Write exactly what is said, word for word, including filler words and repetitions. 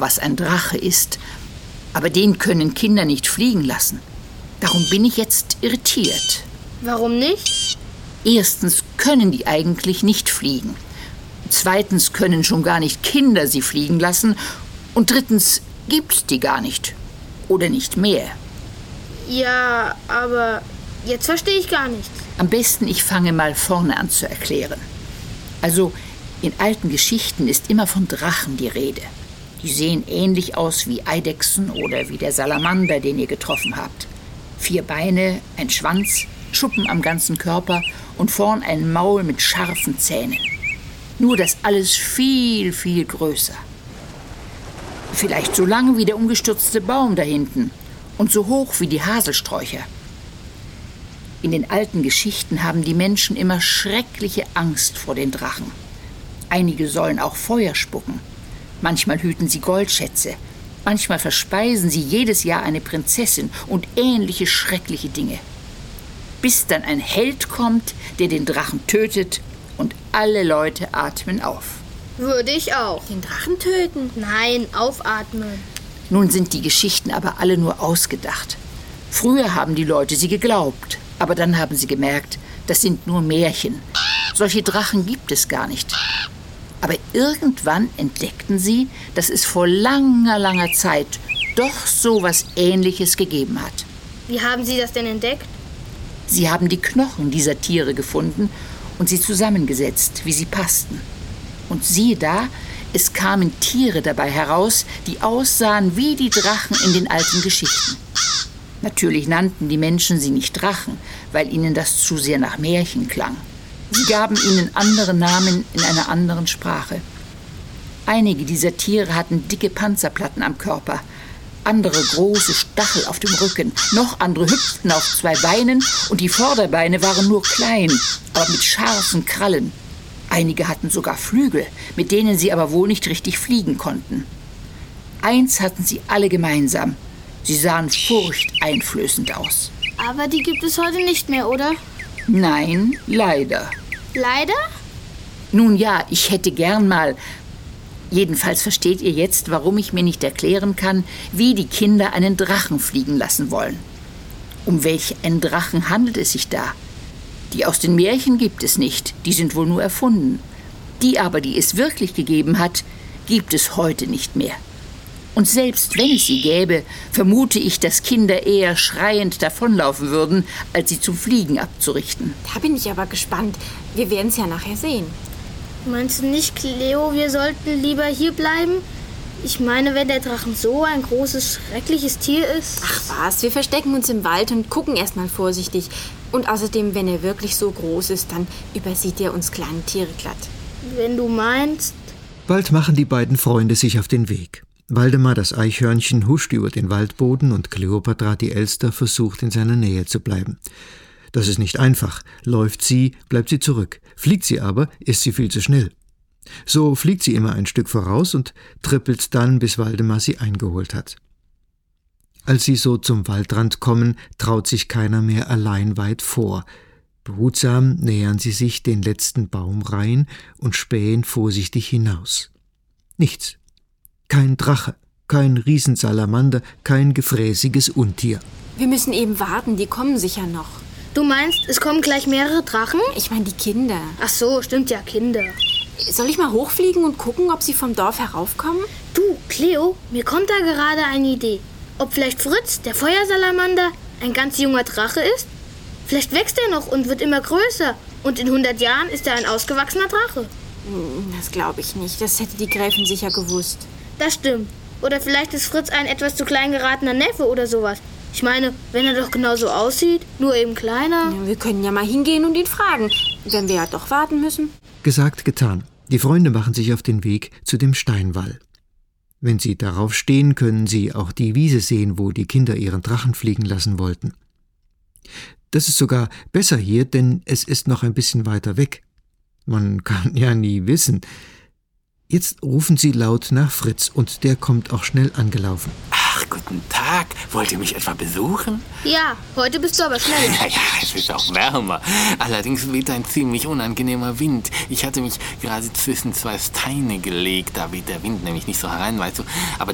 was ein Drache ist, aber den können Kinder nicht fliegen lassen. Darum bin ich jetzt irritiert. Warum nicht? Erstens können die eigentlich nicht fliegen. Zweitens können schon gar nicht Kinder sie fliegen lassen. Und drittens gibt's die gar nicht. Oder nicht mehr. Ja, aber jetzt verstehe ich gar nichts. Am besten, ich fange mal vorne an zu erklären. Also, in alten Geschichten ist immer von Drachen die Rede. Die sehen ähnlich aus wie Eidechsen oder wie der Salamander, den ihr getroffen habt. Vier Beine, ein Schwanz, Schuppen am ganzen Körper und vorn ein Maul mit scharfen Zähnen. Nur das alles viel, viel größer. Vielleicht so lang wie der umgestürzte Baum da hinten und so hoch wie die Haselsträucher. In den alten Geschichten haben die Menschen immer schreckliche Angst vor den Drachen. Einige sollen auch Feuer spucken. Manchmal hüten sie Goldschätze. Manchmal verspeisen sie jedes Jahr eine Prinzessin und ähnliche schreckliche Dinge. Bis dann ein Held kommt, der den Drachen tötet und alle Leute atmen auf. Würde ich auch. Den Drachen töten? Nein, aufatmen. Nun sind die Geschichten aber alle nur ausgedacht. Früher haben die Leute sie geglaubt, aber dann haben sie gemerkt, das sind nur Märchen. Solche Drachen gibt es gar nicht. Aber irgendwann entdeckten sie, dass es vor langer, langer Zeit doch so was Ähnliches gegeben hat. Wie haben Sie das denn entdeckt? Sie haben die Knochen dieser Tiere gefunden und sie zusammengesetzt, wie sie passten. Und siehe da, es kamen Tiere dabei heraus, die aussahen wie die Drachen in den alten Geschichten. Natürlich nannten die Menschen sie nicht Drachen, weil ihnen das zu sehr nach Märchen klang. Sie gaben ihnen andere Namen in einer anderen Sprache. Einige dieser Tiere hatten dicke Panzerplatten am Körper, andere große Stachel auf dem Rücken, noch andere hüpften auf zwei Beinen und die Vorderbeine waren nur klein, aber mit scharfen Krallen. Einige hatten sogar Flügel, mit denen sie aber wohl nicht richtig fliegen konnten. Eins hatten sie alle gemeinsam: sie sahen furchteinflößend aus. Aber die gibt es heute nicht mehr, oder? Nein, leider. Leider? Nun ja, ich hätte gern mal... Jedenfalls versteht ihr jetzt, warum ich mir nicht erklären kann, wie die Kinder einen Drachen fliegen lassen wollen. Um welch einen Drachen handelt es sich da? Die aus den Märchen gibt es nicht, die sind wohl nur erfunden. Die aber, die es wirklich gegeben hat, gibt es heute nicht mehr. Und selbst wenn es sie gäbe, vermute ich, dass Kinder eher schreiend davonlaufen würden, als sie zum Fliegen abzurichten. Da bin ich aber gespannt. Wir werden es ja nachher sehen. Meinst du nicht, Cleo, wir sollten lieber hier bleiben? Ich meine, wenn der Drachen so ein großes, schreckliches Tier ist... Ach was, wir verstecken uns im Wald und gucken erstmal vorsichtig. Und außerdem, wenn er wirklich so groß ist, dann übersieht er uns kleine Tiere glatt. Wenn du meinst... Bald machen die beiden Freunde sich auf den Weg. Waldemar, das Eichhörnchen, huscht über den Waldboden und Kleopatra, die Elster, versucht in seiner Nähe zu bleiben. Das ist nicht einfach. Läuft sie, bleibt sie zurück. Fliegt sie aber, ist sie viel zu schnell. So fliegt sie immer ein Stück voraus und trippelt dann, bis Waldemar sie eingeholt hat. Als sie so zum Waldrand kommen, traut sich keiner mehr allein weit vor. Behutsam nähern sie sich den letzten Baumreihen und spähen vorsichtig hinaus. Nichts. Kein Drache, kein Riesensalamander, kein gefräßiges Untier. Wir müssen eben warten, die kommen sicher noch. Du meinst, es kommen gleich mehrere Drachen? Ich meine die Kinder. Ach so, stimmt ja, Kinder. Soll ich mal hochfliegen und gucken, ob sie vom Dorf heraufkommen? Du, Cleo, mir kommt da gerade eine Idee. Ob vielleicht Fritz, der Feuersalamander, ein ganz junger Drache ist? Vielleicht wächst er noch und wird immer größer. Und in hundert Jahren ist er ein ausgewachsener Drache. Das glaube ich nicht. Das hätte die Gräfin sicher gewusst. Das stimmt. Oder vielleicht ist Fritz ein etwas zu klein geratener Neffe oder sowas. Ich meine, wenn er doch genauso aussieht, nur eben kleiner. Ja, wir können ja mal hingehen und ihn fragen, wenn wir ja doch warten müssen. Gesagt, getan. Die Freunde machen sich auf den Weg zu dem Steinwall. Wenn sie darauf stehen, können sie auch die Wiese sehen, wo die Kinder ihren Drachen fliegen lassen wollten. Das ist sogar besser hier, denn es ist noch ein bisschen weiter weg. Man kann ja nie wissen. Jetzt rufen sie laut nach Fritz und der kommt auch schnell angelaufen. Ach, guten Tag. Wollt ihr mich etwa besuchen? Ja, heute bist du aber schneller. Ja, ja, es ist auch wärmer. Allerdings weht ein ziemlich unangenehmer Wind. Ich hatte mich gerade zwischen zwei Steine gelegt, da weht der Wind nämlich nicht so herein, weißt du. Aber